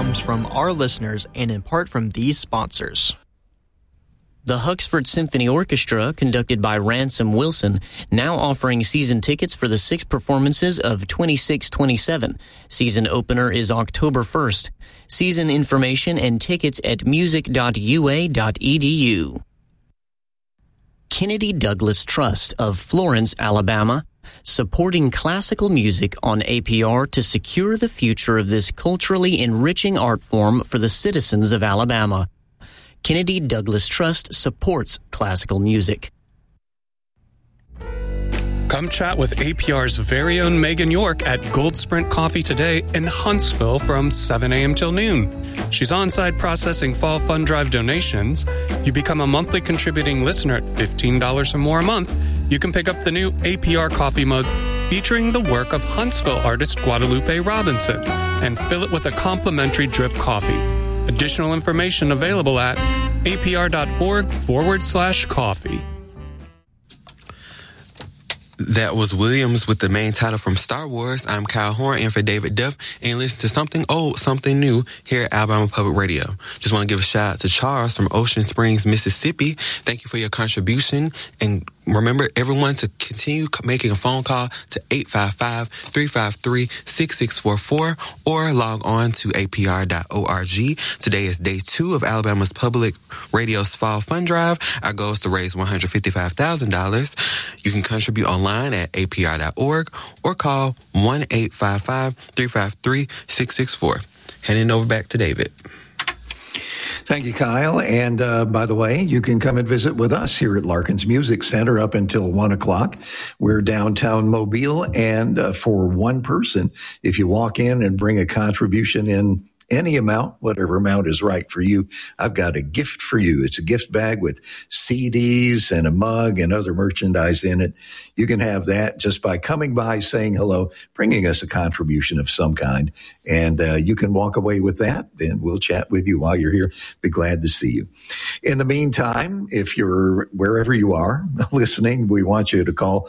comes from our listeners and in part from these sponsors. The Huxford Symphony Orchestra, conducted by Ransom Wilson, now offering season tickets for the 6 performances of 26-27. Season opener is October 1st. Season information and tickets at music.ua.edu. Kennedy Douglas Trust of Florence, Alabama, supporting classical music on APR to secure the future of this culturally enriching art form for the citizens of Alabama. Kennedy Douglas Trust supports classical music. Come chat with APR's very own Megan York at Gold Sprint Coffee today in Huntsville from 7 a.m. till noon. She's on-site processing Fall Fund Drive donations. You become a monthly contributing listener at $15 or more a month. You can pick up the new APR coffee mug featuring the work of Huntsville artist Guadalupe Robinson and fill it with a complimentary drip coffee. Additional information available at apr.org/coffee. That was Williams with the main title from Star Wars. I'm Kyle Horn in for David Duff, and listen to something old, something new here at Alabama Public Radio. Just want to give a shout out to Charles from Ocean Springs, Mississippi. Thank you for your contribution, and remember everyone to continue making a phone call to 855-353-6644 or log on to apr.org. Today is day 2 of Alabama's Public Radio's Fall Fund Drive. Our goal is to raise $155,000. You can contribute online at apr.org or call 1-855-353-664. Heading over back to David. Thank you, Kyle. And by the way, you can come and visit with us here at Larkins Music Center up until 1 o'clock. We're downtown Mobile, and for one person, if you walk in and bring a contribution in any amount, whatever amount is right for you, I've got a gift for you. It's a gift bag with CDs and a mug and other merchandise in it. You can have that just by coming by, saying hello, bringing us a contribution of some kind, and you can walk away with that, and we'll chat with you while you're here. Be glad to see you. In the meantime, if you're wherever you are listening, we want you to call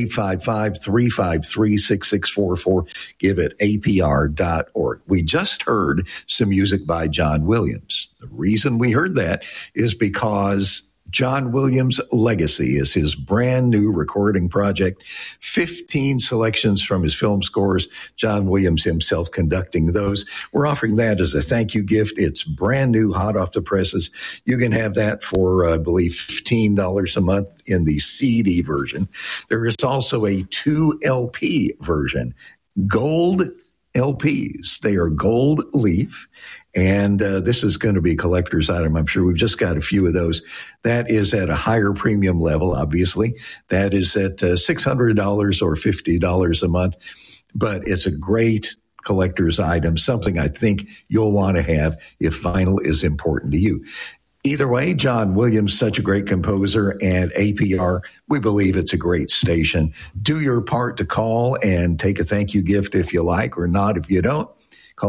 855-353-6644. Give it apr.org. We just heard some music by John Williams. The reason we heard that is because John Williams' Legacy is his brand new recording project. 15 selections from his film scores. John Williams himself conducting those. We're offering that as a thank you gift. It's brand new, hot off the presses. You can have that for, I believe, $15 a month in the CD version. There is also a 2 LP version. Gold LPs. They are gold leaf, and this is going to be a collector's item. I'm sure we've just got a few of those. That is at a higher premium level, obviously. That is at $600 or $50 a month, but it's a great collector's item, something I think you'll want to have if vinyl is important to you. Either way, John Williams, such a great composer, and APR, we believe it's a great station. Do your part to call and take a thank you gift if you like, or not if you don't. Call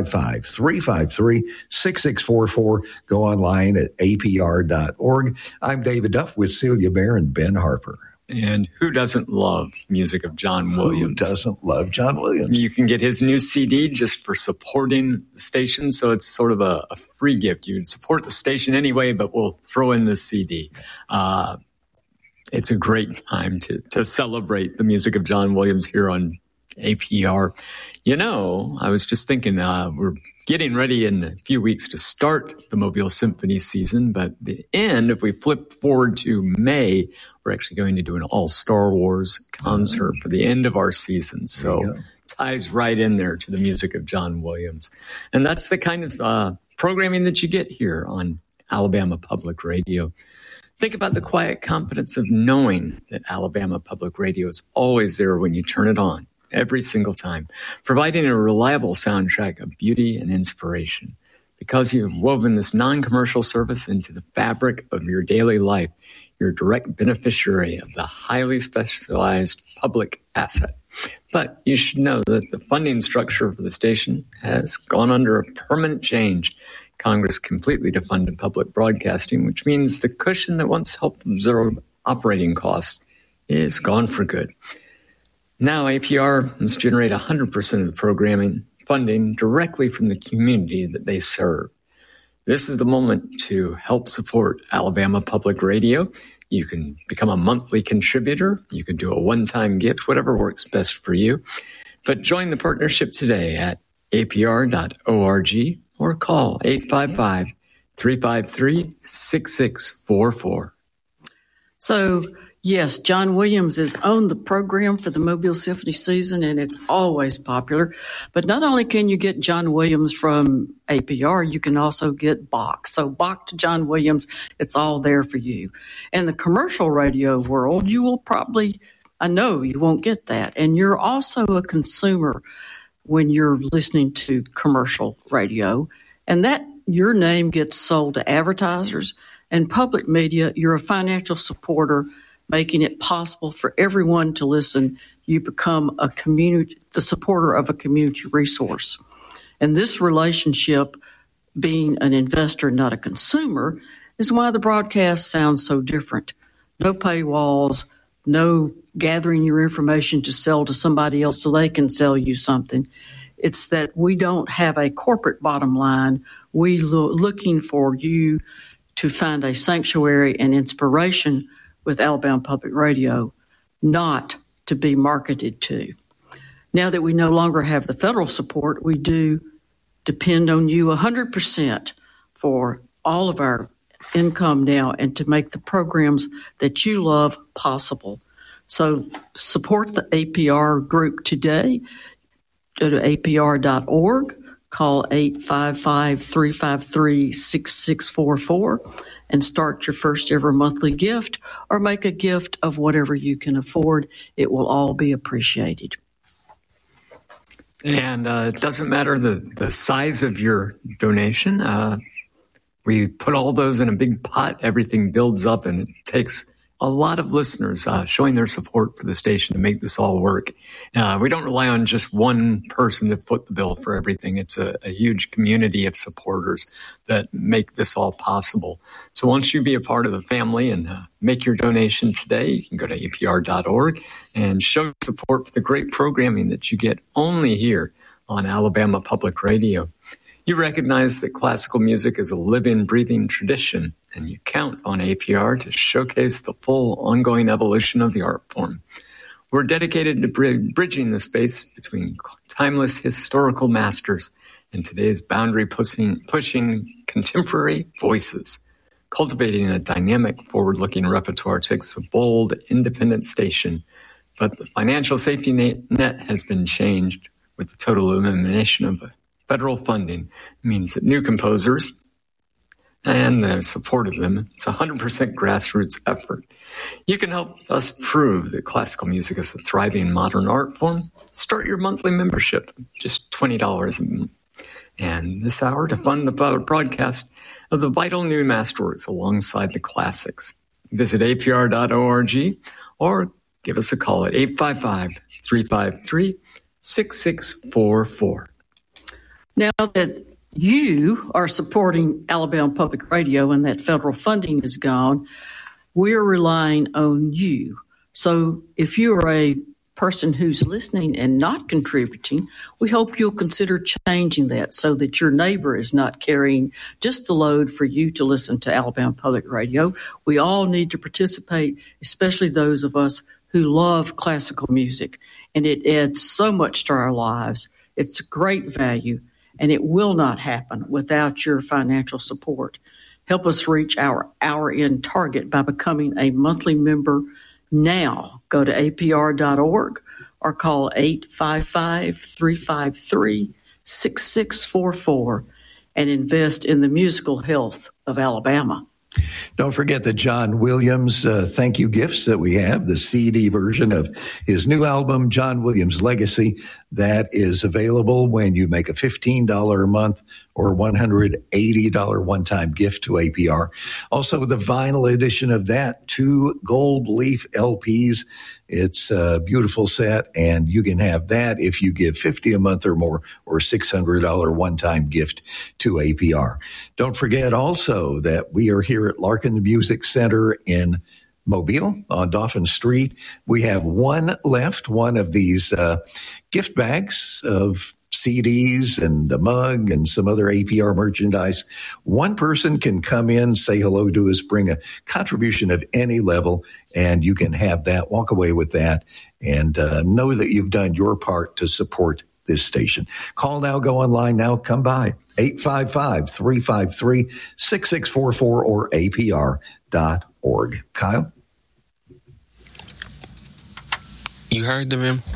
855-353-6644. Go online at apr.org. I'm David Duff with Celia Bear and Ben Harper. And who doesn't love music of John Williams? Who doesn't love John Williams? You can get his new CD just for supporting the station, so it's sort of a free gift. You support the station anyway, but we'll throw in the CD. It's a great time to celebrate the music of John Williams here on APR. You know, I was just thinking, we're getting ready in a few weeks to start the Mobile Symphony season, but the end, if we flip forward to May, we're actually going to do an all Star Wars concert for the end of our season. So ties right in there to the music of John Williams. And that's the kind of programming that you get here on Alabama Public Radio. Think about the quiet confidence of knowing that Alabama Public Radio is always there when you turn it on. Every single time, providing a reliable soundtrack of beauty and inspiration. Because you have woven this non-commercial service into the fabric of your daily life, you're a direct beneficiary of the highly specialized public asset. But you should know that the funding structure for the station has gone under a permanent change. Congress completely defunded public broadcasting, which means the cushion that once helped absorb operating costs is gone for good. Now APR must generate 100% of the programming funding directly from the community that they serve. This is the moment to help support Alabama Public Radio. You can become a monthly contributor. You can do a one-time gift, whatever works best for you. But join the partnership today at apr.org or call 855-353-6644. So, yes, John Williams has owned the program for the Mobile Symphony season, and it's always popular. But not only can you get John Williams from APR, you can also get Bach. So Bach to John Williams, it's all there for you. In the commercial radio world, you will probably, I know you won't get that. And you're also a consumer when you're listening to commercial radio. And that your name gets sold to advertisers and public media. You're a financial supporter, making it possible for everyone to listen. You become the supporter of a community resource. And this relationship, being an investor, not a consumer, is why the broadcast sounds so different. No paywalls, no gathering your information to sell to somebody else so they can sell you something. It's that we don't have a corporate bottom line. We looking for you to find a sanctuary and inspiration with Alabama Public Radio, not to be marketed to. Now that we no longer have the federal support, we do depend on you 100% for all of our income now and to make the programs that you love possible. So support the APR group today. Go to apr.org, call 855-353-6644, and start your first ever monthly gift, or make a gift of whatever you can afford. It will all be appreciated. And it doesn't matter the size of your donation. We put all those in a big pot. Everything builds up, and it takes a lot of listeners showing their support for the station to make this all work. We don't rely on just one person to foot the bill for everything. It's a huge community of supporters that make this all possible. So once you be a part of the family and make your donation today, you can go to apr.org and show support for the great programming that you get only here on Alabama Public Radio. You recognize that classical music is a living, breathing tradition, and you count on APR to showcase the full ongoing evolution of the art form. We're dedicated to bridging the space between timeless historical masters and today's boundary-pushing contemporary voices. Cultivating a dynamic, forward-looking repertoire takes a bold, independent station, but the financial safety net has been changed with the total elimination of federal funding. Means that new composers and the support of them, it's a 100% grassroots effort. You can help us prove that classical music is a thriving modern art form. Start your monthly membership, just $20 a month. And this hour to fund the broadcast of the vital new masterworks alongside the classics. Visit apr.org or give us a call at 855-353-6644. Now that you are supporting Alabama Public Radio and that federal funding is gone, we're relying on you. So if you are a person who's listening and not contributing, we hope you'll consider changing that so that your neighbor is not carrying just the load for you to listen to Alabama Public Radio. We all need to participate, especially those of us who love classical music, and it adds so much to our lives. It's a great value, and it will not happen without your financial support. Help us reach our hour-end target by becoming a monthly member now. Go to apr.org or call 855-353-6644 and invest in the musical health of Alabama. Don't forget the John Williams thank you gifts that we have, the CD version of his new album, John Williams Legacy, that is available when you make a $15 a month or $180 one-time gift to APR. Also, the vinyl edition of that, 2 gold leaf LPs. It's a beautiful set, and you can have that if you give $50 a month or more, or $600 one-time gift to APR. Don't forget also that we are here at Larkin Music Center in Mobile on Dauphin Street. We have one left, one of these gift bags of CDs and the mug and some other APR merchandise. One person can come in, say hello to us, bring a contribution of any level, and you can have that, walk away with that, and know that you've done your part to support this station. Call now, go online now, come by. 855-353-6644 or APR.org. Kyle? You heard them, man.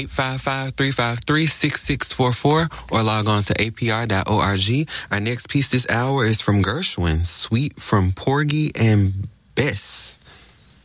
855-353-6644 or log on to apr.org. Our next piece this hour is from Gershwin, Sweet from Porgy and Bess.